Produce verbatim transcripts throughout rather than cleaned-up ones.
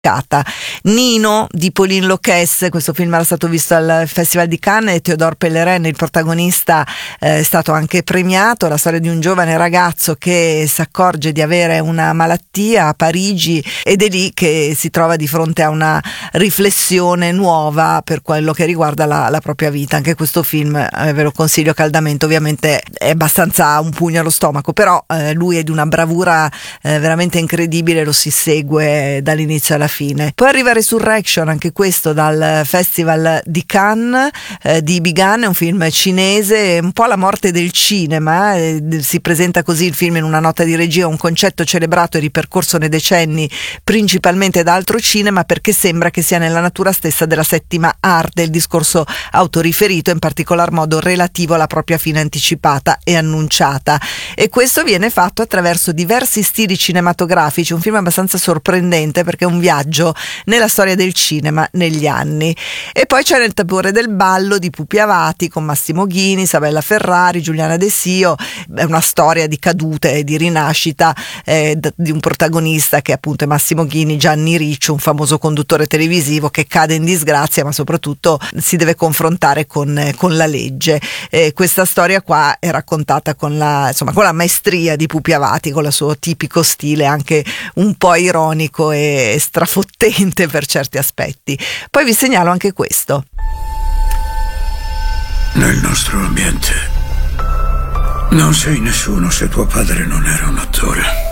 Nino di Pauline Loquès, questo film era stato visto al Festival di Cannes e Théodore Pellerin, il protagonista, eh, è stato anche premiato. La storia di un giovane ragazzo che si accorge di avere una malattia a Parigi ed è lì che si trova di fronte a una riflessione nuova per quello che riguarda la, la propria vita. Anche questo film eh, ve lo consiglio caldamente, ovviamente è abbastanza un pugno allo stomaco, però eh, lui è di una bravura eh, veramente incredibile, lo si segue dall'inizio alla fine. Poi arriva Resurrection, anche questo dal Festival di Cannes, eh, di Bigan, è un film cinese, un po' la morte del cinema, eh, si presenta così il film in una nota di regia, un concetto celebrato e ripercorso nei decenni principalmente da altro cinema, perché sembra che sia nella natura stessa della settima arte il discorso autoriferito, in particolar modo relativo alla propria fine anticipata e annunciata, e questo viene fatto attraverso diversi stili cinematografici. Un film abbastanza sorprendente perché è un viaggio nella storia del cinema negli anni. E poi c'è Nel tepore del ballo di Pupi Avati con Massimo Ghini, Isabella Ferrari, Giuliana De Sio. È una storia di cadute e di rinascita eh, di un protagonista che appunto è Massimo Ghini, Gianni Riccio, un famoso conduttore televisivo che cade in disgrazia ma soprattutto si deve confrontare con, eh, con la legge. Eh, questa storia qua è raccontata con la, insomma, con la maestria di Pupi Avati, con il suo tipico stile anche un po' ironico e strafottente per certi aspetti. Poi vi segnalo anche questo. Nel nostro ambiente non sei nessuno se tuo padre non era un attore.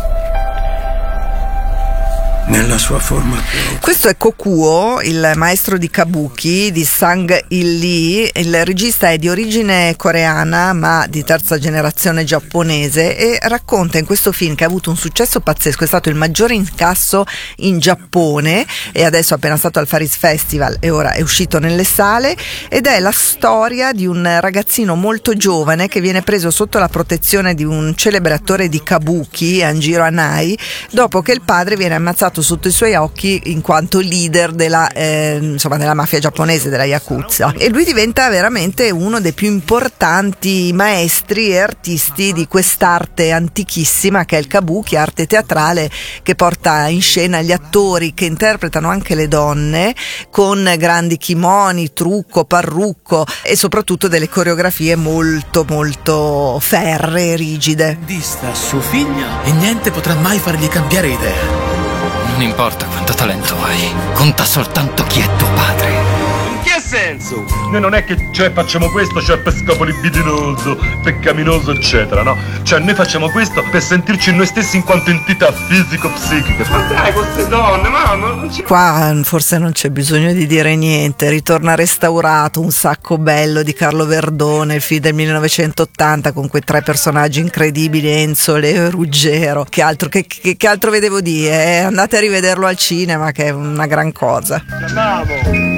Nella sua forma più... Questo è Kokuo, il maestro di kabuki di Sang Il Lee. Il regista è di origine coreana ma di terza generazione giapponese e racconta in questo film, che ha avuto un successo pazzesco, è stato il maggiore incasso in Giappone e adesso è appena stato al Faris Festival e ora è uscito nelle sale, ed è la storia di un ragazzino molto giovane che viene preso sotto la protezione di un celebre attore di kabuki, Anjiro Anai, dopo che il padre viene ammazzato sotto i suoi occhi in quanto leader della, eh, insomma, della mafia giapponese, della Yakuza, e lui diventa veramente uno dei più importanti maestri e artisti di quest'arte antichissima che è il kabuki, arte teatrale che porta in scena gli attori che interpretano anche le donne con grandi kimoni, trucco, parrucco e soprattutto delle coreografie molto molto ferree, rigide. Dista suo figlio e niente potrà mai fargli cambiare idea. Non importa quanto talento hai, conta soltanto chi è tuo padre. In che senso? Noi non è che cioè facciamo questo cioè per scopo libidinoso, peccaminoso eccetera, no? Cioè noi facciamo questo per sentirci noi stessi in quanto entità fisico-psichiche. Ma dai, queste donne, ma non ci... Qua forse non c'è bisogno di dire niente, ritorna Restaurato, un sacco bello di Carlo Verdone, il film del millenovecentottanta con quei tre personaggi incredibili, Enzo, Leo e Ruggero. Che altro, che, che, che altro vedevo dire? Eh, andate a rivederlo al cinema che è una gran cosa. Andiamo!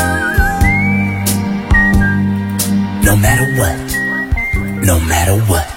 No matter what, no matter what.